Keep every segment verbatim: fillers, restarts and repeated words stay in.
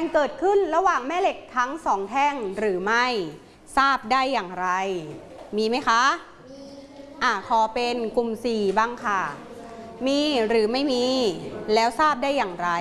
รงเกิดขึ้นระหว่างแม่เหล็กทั้งสองแท่งหรือไม่ทราบได้อย่างไรมีไหมคะอ่ะขอเป็นกลุ่มสี่บ้างค่ะมีหรือไม่มีแล้วทราบได้อย่างไร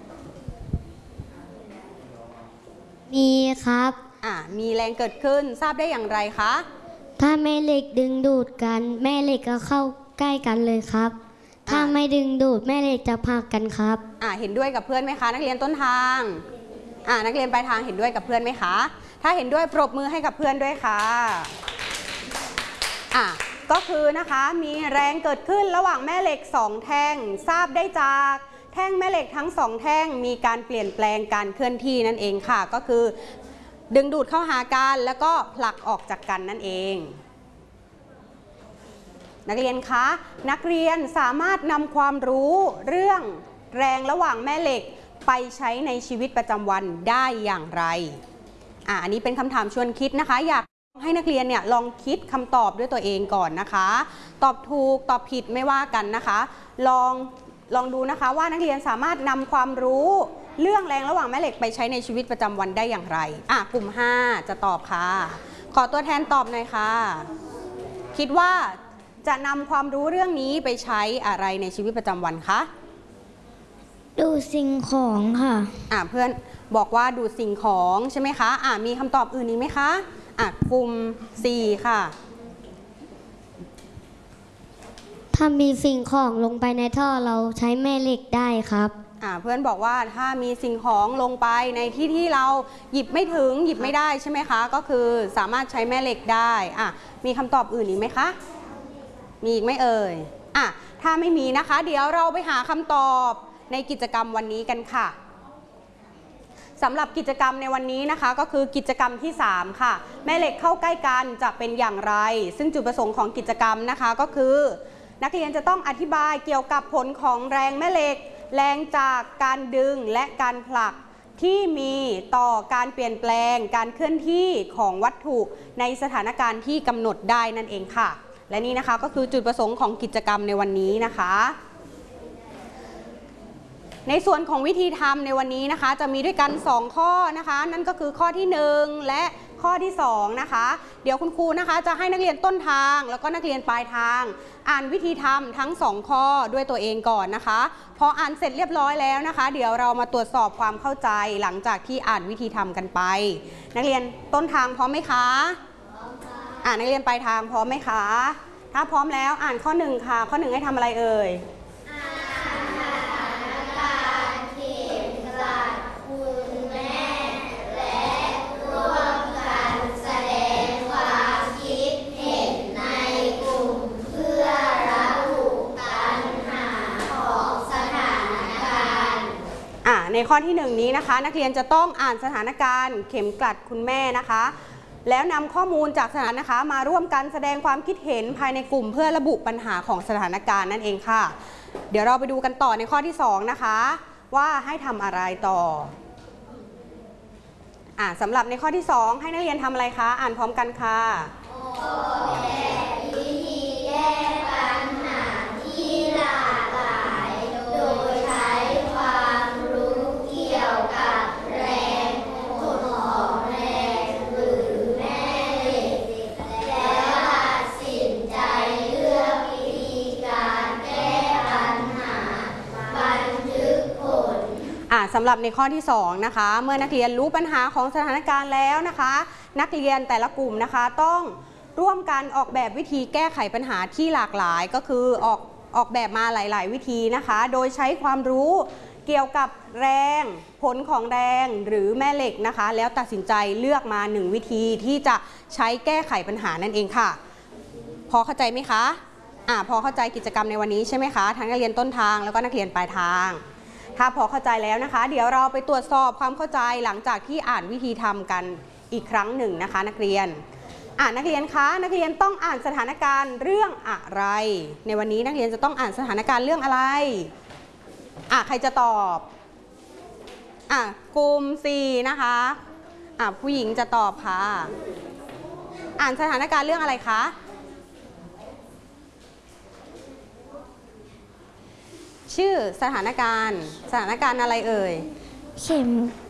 มีครับอ่ะมีแรงเกิดขึ้นทราบได้อย่างไรคะถ้าแม่เหล็กดึงดูดกันแม่เหล็กก็เข้าใกล้กันเลยครับถ้าไม่ดึงดูดแม่เหล็กจะผลักกันครับอ่ะเห็นด้วยกับเพื่อนไหมคะนักเรียนต้นทางอ่ะนักเรียนปลายทางเห็นด้วยกับเพื่อนไหมคะถ้าเห็นด้วยปรบมือให้กับเพื่อนด้วยค่ะอ่ะก็คือนะคะมีแรงเกิดขึ้นระหว่างแม่เหล็กสองแท่งทราบได้จากแท่งแม่เหล็กทั้งสองแท่งมีการเปลี่ยนแปลงการเคลื่อนที่นั่นเองค่ะก็คือดึงดูดเข้าหากันแล้วก็ผลักออกจากกันนั่นเองนักเรียนคะนักเรียนสามารถนำความรู้เรื่องแรงระหว่างแม่เหล็กไปใช้ในชีวิตประจำวันได้อย่างไรอ่ะอันนี้เป็นคำถามชวนคิดนะคะอยากให้นักเรียนเนี่ยลองคิดคำตอบด้วยตัวเองก่อนนะคะตอบถูกตอบผิดไม่ว่ากันนะคะลองลองดูนะคะว่านักเรียนสามารถนำความรู้เรื่องแรงระหว่างแม่เหล็กไปใช้ในชีวิตประจำวันได้อย่างไรอ่ะกลุ่มห้าจะตอบค่ะขอตัวแทนตอบหน่อยค่ะคิดว่าจะนำความรู้เรื่องนี้ไปใช้อะไรในชีวิตประจำวันคะดูสิ่งของค่ะอ่ะเพื่อนบอกว่าดูสิ่งของใช่ไหมคะอ่ะมีคำตอบอื่นอีกไหมคะอ่ะกลุ่มสี่ค่ะถ้ามีสิ่งของลงไปในท่อเราใช้แม่เหล็กได้ครับอ่าเพื่อนบอกว่าถ้ามีสิ่งของลงไปในที่ที่เราหยิบไม่ถึงหยิบไม่ได้ใช่ไหมคะก็คือสามารถใช้แม่เหล็กได้อ่ะมีคำตอบอื่นอีกไหมคะมีอีกไหมเอ่ยอ่ะถ้าไม่มีนะคะเดี๋ยวเราไปหาคำตอบในกิจกรรมวันนี้กันค่ะสำหรับกิจกรรมในวันนี้นะคะก็คือกิจกรรมที่สามค่ะแม่เหล็กเข้าใกล้กันจะเป็นอย่างไรซึ่งจุดประสงค์ของกิจกรรมนะคะก็คือนักเรียนจะต้องอธิบายเกี่ยวกับผลของแรงแม่เหล็กแรงจากการดึงและการผลักที่มีต่อการเปลี่ยนแปลงการเคลื่อนที่ของวัตถุในสถานการณ์ที่กำหนดได้นั่นเองค่ะและนี่นะคะก็คือจุดประสงค์ของกิจกรรมในวันนี้นะคะในส่วนของวิธีทำในวันนี้นะคะจะมีด้วยกันสองข้อนะคะนั่นก็คือข้อที่หนึ่งและข้อที่สองนะคะเดี๋ยวคุณครูนะคะจะให้นักเรียนต้นทางแล้วก็นักเรียนปลายทางอ่านวิธีทำทั้งสองข้อด้วยตัวเองก่อนนะคะพออ่านเสร็จเรียบร้อยแล้วนะคะเดี๋ยวเรามาตรวจสอบความเข้าใจหลังจากที่อ่านวิธีทำกันไปนักเรียนต้นทางพร้อมไหมคะอ่านนักเรียนปลายทางพร้อมไหมคะถ้าพร้อมแล้วอ่านข้อหนึ่งค่ะข้อหนึ่งให้ทำอะไรเอ่ยในข้อที่หนึ่งนี้นะคะนักเรียนจะต้องอ่านสถานการณ์เข็มกลัดคุณแม่นะคะแล้วนำข้อมูลจากสถานนะคะมาร่วมกันแสดงความคิดเห็นภายในกลุ่มเพื่อระบุปัญหาของสถานการณ์นั่นเองค่ะเดี๋ยวเราไปดูกันต่อในข้อที่สองนะคะว่าให้ทำอะไรต่ออ่าสำหรับในข้อที่สองให้นักเรียนทำอะไรคะอ่านพร้อมกันค่ะสำหรับในข้อที่สองนะคะเมื่อนักเรียนรู้ปัญหาของสถานการณ์แล้วนะคะนักเรียนแต่ละกลุ่มนะคะต้องร่วมกันออกแบบวิธีแก้ไขปัญหาที่หลากหลายก็คือออกออกแบบมาหลายๆวิธีนะคะโดยใช้ความรู้เกี่ยวกับแรงผลของแรงหรือแม่เหล็กนะคะแล้วตัดสินใจเลือกมาหนึ่งวิธีที่จะใช้แก้ไขปัญหานั่นเองค่ะพอเข้าใจไหมคะอ่าพอเข้าใจกิจกรรมในวันนี้ใช่ไหมคะทั้งนักเรียนต้นทางแล้วก็นักเรียนปลายทางถ้าพอเข้าใจแล้วนะคะเดี๋ยวเราไปตรวจสอบความเข้าใจหลังจากที่อ่านวิธีทำกันอีกครั้งหนึ่งนะคะนักเรียนอ่านนักเรียนคะนักเรียนต้องอ่านสถานการณ์เรื่องอะไรในวันนี้นักเรียนจะต้องอ่านสถานการณ์เรื่องอะไรอ่ะใครจะตอบอ่ะกลุ่มสี่นะคะอ่ะผู้หญิงจะตอบค่ะอ่านสถานการณ์เรื่องอะไรคะชื่อสถานการณ์สถานการณ์อะไรเอ่ยเข็ม